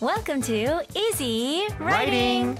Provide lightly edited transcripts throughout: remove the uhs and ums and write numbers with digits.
Welcome to Easy Writing.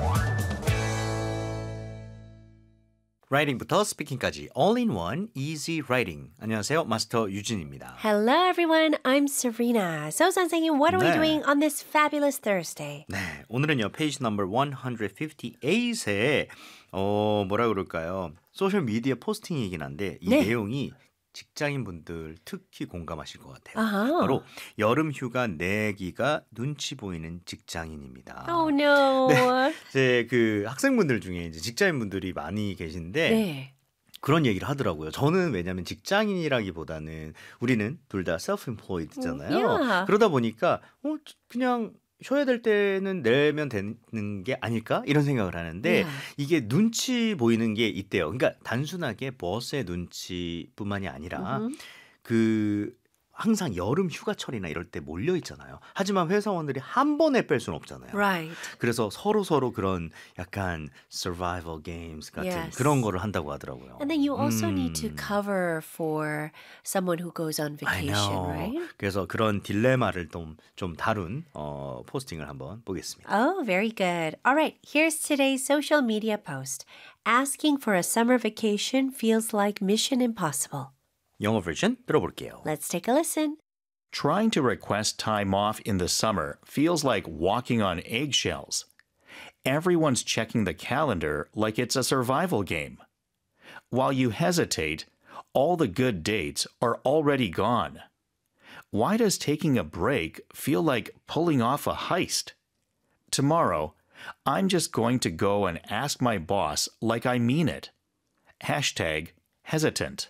라이팅부터 스피킹까지 all-in-one easy writing. 안녕하세요. 마스터 유진입니다. Hello everyone, I'm Serena. So 선생님, what are we 네. doing on this fabulous Thursday? 네, 오늘은요. 페이지 넘버 158에 뭐라 그럴까요? 소셜 미디어 포스팅이긴 한데 이 네. 내용이 직장인분들 특히 공감하실 것 같아요. 아하. 바로 여름 휴가 내기가 눈치 보이는 직장인입니다. Oh no. 이제 그 학생분들 중에 이제 직장인분들이 많이 계신데 네. 그런 얘기를 하더라고요. 저는 왜냐하면 직장인이라기보다는 우리는 둘 다 self-employed잖아요. Yeah. 그러다 보니까 그냥 쉬어야 될 때는 내면 되는 게 아닐까? 이런 생각을 하는데 Yeah. 이게 눈치 보이는 게 있대요. 그러니까 단순하게 버스의 눈치뿐만이 아니라 그 항상 여름 휴가철이나 이럴 때 몰려 있잖아요. 하지만 회사원들이 한 번에 뺄 수는 없잖아요. Right. 그래서 서로 그런 약간 survival games 같은 Yes. 그런 거를 한다고 하더라고요. And then you also need to cover for someone who goes on I vacation, know. right? 그래서 그런 딜레마를 좀 다룬 포스팅을 한번 보겠습니다. Oh, very good. All right, here's today's social media post. Asking for a summer vacation feels like mission impossible. 영어 버전 들어볼게요. Let's take a listen. Trying to request time off in the summer feels like walking on eggshells. Everyone's checking the calendar like it's a survival game. While you hesitate, all the good dates are already gone. Why does taking a break feel like pulling off a heist? Tomorrow, I'm just going to go and ask my boss like I mean it. Hashtag hesitant.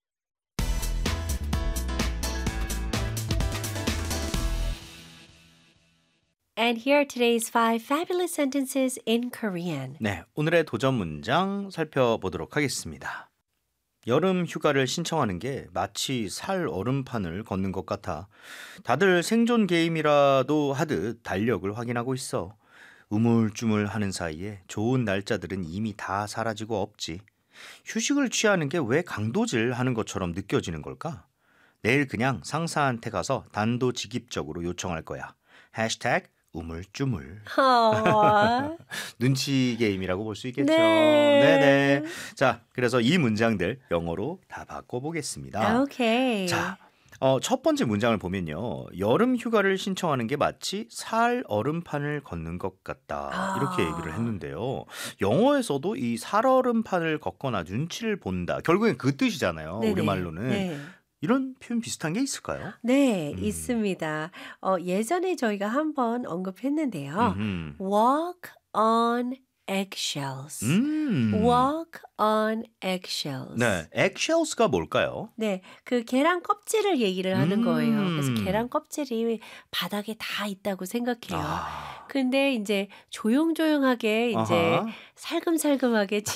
And here are today's 5 fabulous sentences in Korean. 네, 오늘의 도전 문장 살펴보도록 하겠습니다. 여름 휴가를 신청하는 게 마치 살 얼음판을 걷는 것 같아. 다들 생존 게임이라도 하듯 달력을 확인하고 있어. 우물쭈물하는 사이에 좋은 날짜들은 이미 다 사라지고 없지. 휴식을 취하는 게 왜 강도질하는 것처럼 느껴지는 걸까? 내일 그냥 상사한테 가서 단도직입적으로 요청할 거야. 해시태그 우물쭈물. Aww. 눈치 게임이라고 볼 수 있겠죠. 네. 네네. 자, 그래서 이 문장들 영어로 다 바꿔보겠습니다. Okay. 자, 첫 번째 문장을 보면요. 여름 휴가를 신청하는 게 마치 살 얼음판을 걷는 것 같다. 이렇게 얘기를 했는데요. 영어에서도 이 살 얼음판을 걷거나 눈치를 본다. 결국엔 그 뜻이잖아요. 네네. 우리말로는. 네. 이런 표현 비슷한 게 있을까요? 네, 있습니다. 예전에 저희가 한번 언급했는데요. Walk on eggshells. Walk on eggshells. 네, eggshells가 뭘까요? 네, 그 계란 껍질을 얘기를 하는 거예요. 그래서 계란 껍질이 바닥에 다 있다고 생각해요. 근데 이제 조용조용하게 이제 아하. 살금살금하게